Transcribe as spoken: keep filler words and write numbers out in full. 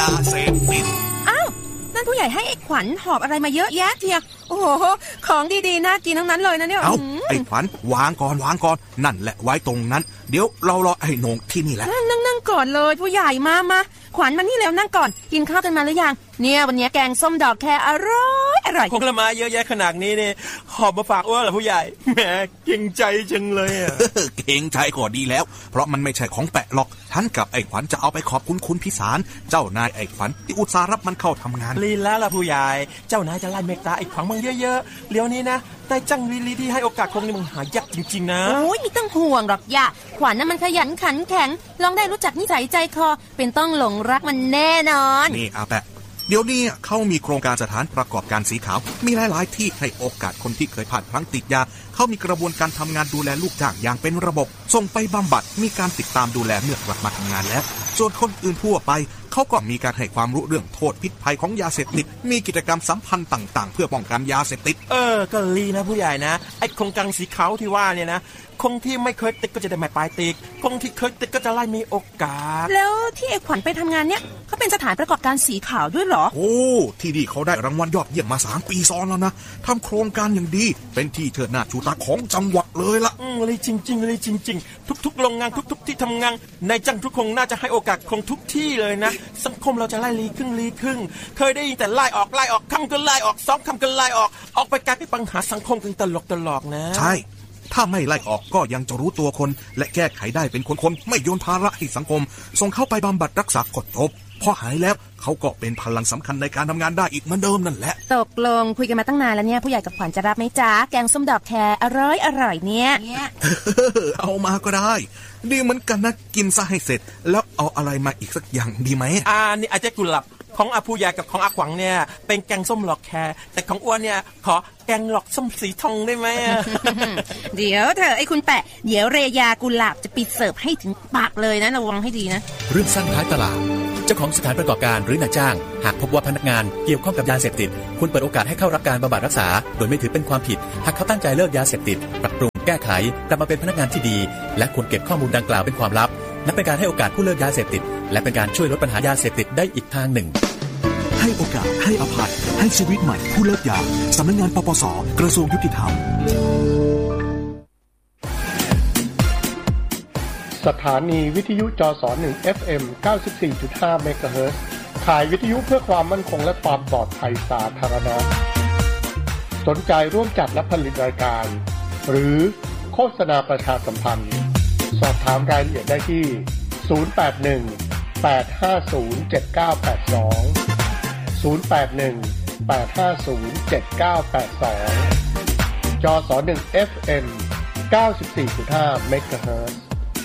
ยาเสพติดอ้าวนั่นผู้ใหญ่ให้ไอ้ขวัญหอบอะไรมาเยอะแยะเทียโอ้โหของดีๆน่ากินทั้งนั้นเลยนะเนี่ยเอาไอ้ขวัญวางก่อนวางก่อนนั่นแหละไว้ตรงนั้นเดี๋ยวเรารอไอ้โหน่งที่นี่แหละนั่งนั่งก่อนเลยผู้ใหญ่มามาขวัญมานี่แล้วนั่งก่อนกินข้าวกันมาหรือยังเนี่ยวันนี้แกงส้มดอกแคอร่อยอร่อยผลไม้เยอะแยะขนาดนี้เนี่ยหอบมาฝากอ้วนเหรอผู้ใหญ่แหมเก่งใจจังเลยอ่ะเก่งใจก็ดีแล้วเพราะมันไม่ใช่ของแปะหรอกฉันกับไอ้ขวัญจะเอาไปขอบคุณคุณพิสารเจ้านายไอ้ขวัญที่อุตส่าห์รับมันเข้าทำงานลีแล้วล่ะผู้ใหญ่เจ้านายจะไล่เมตตาไอ้ขวัญมึงเยอะๆเดี๋ยวนี้นะได้จังลีลีที่ให้โอกาสคงนี่มึงหายากจริงๆนะโอ้ยไม่ต้องห่วงหรอกย่าขวัญน่ะมันขยันขันแข็งลองได้รู้จักนิสัยใจคอเป็นต้องหลงรักมันแน่นอนนี่อาแปะเดี๋ยวนี้เขามีโครงการสถานประกอบการสีขาวมีหลายๆที่ให้โอกาสคนที่เคยผ่านพลั้งติดยาเขามีกระบวนการทำงานดูแลลูกจ้างอย่างเป็นระบบส่งไปบำบัดมีการติดตามดูแลเมื่อกลับมาทำงานแล้วส่วนคนอื่นทั่วไปเขาก็มีการให้ความรู้เรื่องโทษพิษภัยของยาเสพติดมีกิจกรรมสัมพันธ์ต่างๆเพื่อป้องกันยาเสพติดเออก็ลีนะผู้ใหญ่นะไอ้โครงการสีขาวที่ว่าเนี่ยนะคงที่ไม่เคยติดก็จะได้ไม่ปลายติดคงที่เคยติดก็จะไล่มีโอกาสแล้วที่ไอ้ขวัญไปทำงานเนี่ยเขาเป็นสถานประกอบการสีขาวด้วยเหรอโอ้ที่นี่เขาได้รางวัลยอดเยี่ยมมาสามปีซ้อนแล้วนะทำโครงการอย่างดีเป็นที่เชิดหน้าชูตาของจังหวัดเลยล่ะอืมเลยจริงๆเลยจริงๆทุกๆโรงงานทุกๆที่ทำงานนายจ้างทุกคนน่าจะให้โอกาสคงทุกที่เลยนะสังคมเราจะไล่ลีครึ่งลีครึ่งเคยได้ยินแต่ไล่ออกไล่ออกคำก็ไล่ออกสองคำก็ไล่ออกออกไปกลายเป็นปัญหาสังคมกันตลกตลกนะใช่ถ้าไม่ไล่ออกก็ยังจะรู้ตัวคนและแก้ไขได้เป็นคนๆไม่โยนภาระให้สังคมส่งเข้าไปบำบัดรักษากดจบพอหายแล้วเขาก็เป็นพลังสำคัญในการทำงานได้อีกเหมือนเดิมนั่นแหละตกลงคุยกันมาตั้งนานแล้วเนี่ยผู้ใหญ่กับขวัญจะรับไหมจ๊ะแกงส้มดอกแคอร่อยอร่อยเนี่ยเอามาก็ได้ดีเหมือนกันนะกินซะให้เสร็จแล้วเอาอะไรมาอีกสักอย่างดีไหมอ่านี่อาจจะกุหลาบของอาผู้ใหญ่กับของอาขวัญเนี่ยเป็นแกงส้มหลอกแคแต่ของอ้วนเนี่ยขอแกงหลอกส้มสีทองได้ไหมเดี๋ยวเธอไอ้คุณแปะเดี๋ยวเรยากุหลาบจะปิดเสิร์ฟให้ถึงปากเลยนะระวังให้ดีนะเรื่องสั้นท้ายตลาดเจ้าของสถานประกอบการหรือนายจ้างหากพบว่าพนักงานเกี่ยวข้องกับยาเสพติดคุณเปิดโอกาสให้เข้ารับการบำบัดรักษาโดยไม่ถือเป็นความผิดหากเขาตั้งใจเลิกยาเสพติดปรับปรุงแก้ไขกลับมาเป็นพนักงานที่ดีและควรเก็บข้อมูลดังกล่าวเป็นความลับนับเป็นการให้โอกาสผู้เลิกยาเสพติดและเป็นการช่วยลดปัญหายาเสพติดได้อีกทางหนึ่งให้โอกาสให้อภัยให้ชีวิตใหม่ผู้เลิกยาสำนักงานปปส.กระทรวงยุติธรรมสถานีวิทยุจสหนึ่ง เอฟ เอ็ม เก้าสิบสี่จุดห้า เมกะเฮิรตซ์ขายวิทยุเพื่อความมั่นคงและความปลอดภัยสาธารณะสนใจร่วมจัดและผลิตรายการหรือโฆษณาประชาสัมพันธ์สอบถามรายละเอียดได้ที่ศูนย์ แปด หนึ่ง แปด ห้า ศูนย์ เจ็ด เก้า แปด สองศูนย์ แปด หนึ่ง แปด ห้า ศูนย์ เจ็ด เก้า แปด สองจสหนึ่ง เอฟ เอ็ม เก้าสิบสี่จุดห้า เมกะเฮิรตซ์